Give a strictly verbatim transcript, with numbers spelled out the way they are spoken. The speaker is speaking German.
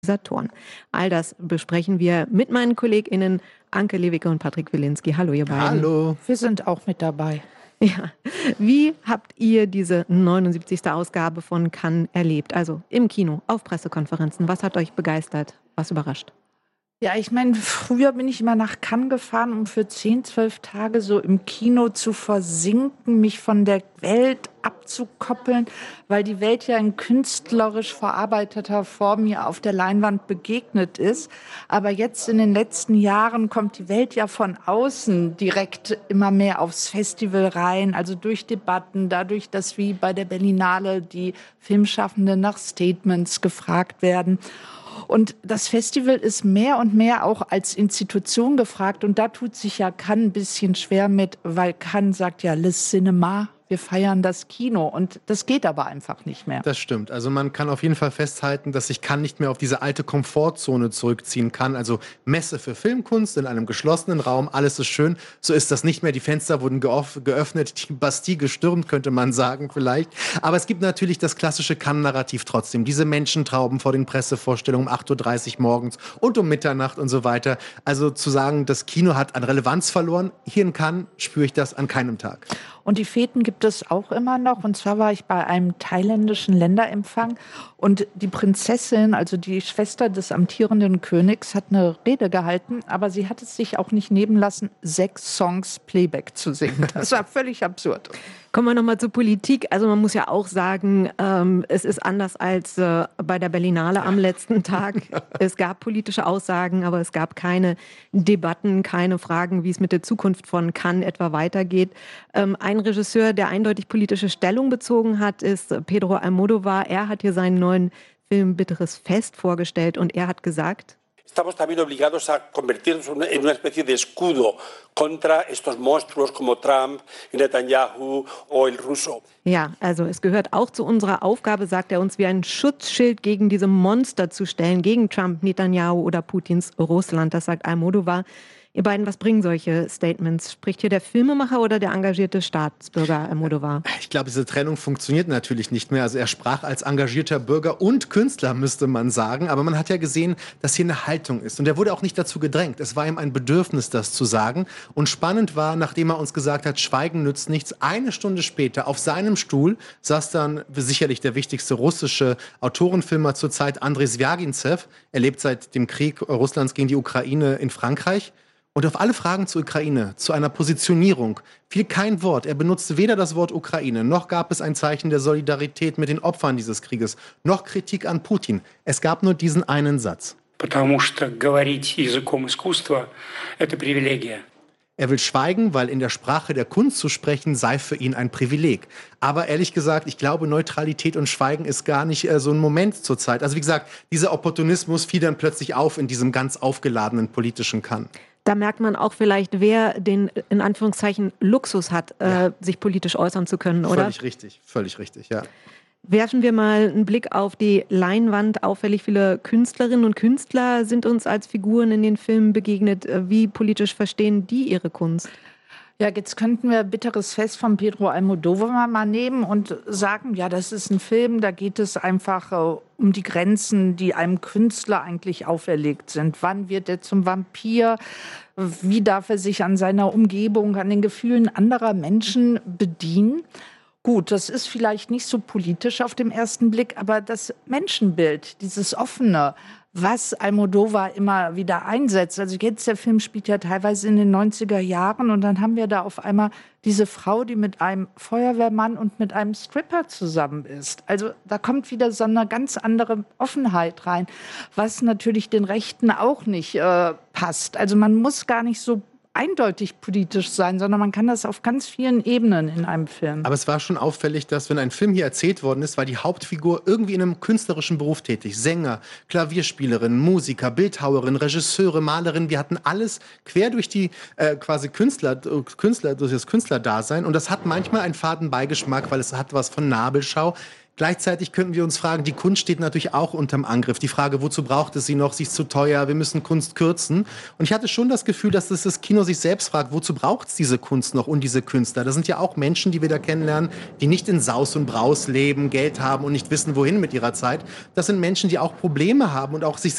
Organisatoren. All das besprechen wir mit meinen KollegInnen Anke Lewicke und Patrick Wilinski. Hallo, ihr beiden. Hallo. Wir sind auch mit dabei. Ja. Wie habt ihr diese neunundsiebzigste Ausgabe von Cannes erlebt? Also im Kino, auf Pressekonferenzen. Was hat euch begeistert? Was überrascht? Ja, ich meine, früher bin ich immer nach Cannes gefahren, um für zehn, zwölf Tage so im Kino zu versinken, mich von der Welt abzukoppeln, weil die Welt ja in künstlerisch verarbeiteter Form mir auf der Leinwand begegnet ist. Aber jetzt in den letzten Jahren kommt die Welt ja von außen direkt immer mehr aufs Festival rein, also durch Debatten, dadurch, dass wie bei der Berlinale die Filmschaffenden nach Statements gefragt werden. Und das Festival ist mehr und mehr auch als Institution gefragt. Und da tut sich ja Cannes ein bisschen schwer mit, weil Cannes sagt ja, le cinéma, wir feiern das Kino. Und das geht aber einfach nicht mehr. Das stimmt. Also man kann auf jeden Fall festhalten, dass sich Cannes nicht mehr auf diese alte Komfortzone zurückziehen kann. Also Messe für Filmkunst in einem geschlossenen Raum, alles ist schön. So ist das nicht mehr. Die Fenster wurden geoff- geöffnet, die Bastille gestürmt, könnte man sagen vielleicht. Aber es gibt natürlich das klassische Cannes-Narrativ trotzdem. Diese Menschentrauben vor den Pressevorstellungen um acht Uhr dreißig morgens und um Mitternacht und so weiter. Also zu sagen, das Kino hat an Relevanz verloren, hier in Cannes spüre ich das an keinem Tag. Und die Feten gibt es auch immer noch. Und zwar war ich bei einem thailändischen Länderempfang. Und die Prinzessin, also die Schwester des amtierenden Königs, hat eine Rede gehalten. Aber sie hat es sich auch nicht nehmen lassen, sechs Songs Playback zu singen. Das war völlig absurd. Kommen wir nochmal zur Politik. Also man muss ja auch sagen, ähm, es ist anders als äh, bei der Berlinale am letzten Tag. Es gab politische Aussagen, aber es gab keine Debatten, keine Fragen, wie es mit der Zukunft von Cannes etwa weitergeht. Ähm, ein Regisseur, der eindeutig politische Stellung bezogen hat, ist Pedro Almodóvar. Er hat hier seinen neuen Film Bitteres Fest vorgestellt und er hat gesagt: Estamos también obligados a convertirnos en una especie de escudo contra estos monstruos como Trump, Netanyahu o el Russo. Ja, also es gehört auch zu unserer Aufgabe, sagt er uns, wie ein Schutzschild gegen diese Monster zu stellen, gegen Trump, Netanyahu oder Putins Russland. Das sagt Almodóvar. Ihr beiden, was bringen solche Statements? Spricht hier der Filmemacher oder der engagierte Staatsbürger Almodóvar? Ich glaube, diese Trennung funktioniert natürlich nicht mehr. Also er sprach als engagierter Bürger und Künstler, müsste man sagen. Aber man hat ja gesehen, dass hier eine Haltung ist. Und er wurde auch nicht dazu gedrängt. Es war ihm ein Bedürfnis, das zu sagen. Und spannend war, nachdem er uns gesagt hat, Schweigen nützt nichts, eine Stunde später auf seinem Stuhl saß dann sicherlich der wichtigste russische Autorenfilmer zurzeit, Andrei Swjagintsev. Er lebt seit dem Krieg Russlands gegen die Ukraine in Frankreich. Und auf alle Fragen zur Ukraine, zu einer Positionierung, fiel kein Wort. Er benutzte weder das Wort Ukraine, noch gab es ein Zeichen der Solidarität mit den Opfern dieses Krieges, noch Kritik an Putin. Es gab nur diesen einen Satz. Потому что говорить языком искусства – это привилегия. Er will schweigen, weil in der Sprache der Kunst zu sprechen sei für ihn ein Privileg. Aber ehrlich gesagt, ich glaube, Neutralität und Schweigen ist gar nicht äh, so ein Moment zurzeit. Also wie gesagt, dieser Opportunismus fiel dann plötzlich auf in diesem ganz aufgeladenen politischen Cannes. Da merkt man auch vielleicht, wer den, in Anführungszeichen, Luxus hat, ja. äh, sich politisch äußern zu können, oder? Völlig richtig, völlig richtig, ja. Werfen wir mal einen Blick auf die Leinwand. Auffällig viele Künstlerinnen und Künstler sind uns als Figuren in den Filmen begegnet. Wie politisch verstehen die ihre Kunst? Ja, jetzt könnten wir Bitteres Fest von Pedro Almodóvar mal nehmen und sagen, ja, das ist ein Film, da geht es einfach äh, um die Grenzen, die einem Künstler eigentlich auferlegt sind. Wann wird er zum Vampir? Wie darf er sich an seiner Umgebung, an den Gefühlen anderer Menschen bedienen? Gut, das ist vielleicht nicht so politisch auf den ersten Blick, aber das Menschenbild, dieses Offene, was Almodóvar immer wieder einsetzt. Also jetzt, der Film spielt ja teilweise in den neunziger Jahren und dann haben wir da auf einmal diese Frau, die mit einem Feuerwehrmann und mit einem Stripper zusammen ist. Also da kommt wieder so eine ganz andere Offenheit rein, was natürlich den Rechten auch nicht äh, passt. Also man muss gar nicht so eindeutig politisch sein, sondern man kann das auf ganz vielen Ebenen in einem Film. Aber es war schon auffällig, dass wenn ein Film hier erzählt worden ist, war die Hauptfigur irgendwie in einem künstlerischen Beruf tätig. Sänger, Klavierspielerin, Musiker, Bildhauerin, Regisseure, Malerin. Wir hatten alles quer durch die äh, quasi Künstler, Künstler, durch das Künstlerdasein. Und das hat manchmal einen faden Beigeschmack, weil es hat was von Nabelschau. Gleichzeitig könnten wir uns fragen, die Kunst steht natürlich auch unterm Angriff. Die Frage, wozu braucht es sie noch? Sie ist zu teuer, wir müssen Kunst kürzen. Und ich hatte schon das Gefühl, dass das, das Kino sich selbst fragt, wozu braucht es diese Kunst noch und diese Künstler? Das sind ja auch Menschen, die wir da kennenlernen, die nicht in Saus und Braus leben, Geld haben und nicht wissen, wohin mit ihrer Zeit. Das sind Menschen, die auch Probleme haben und auch sich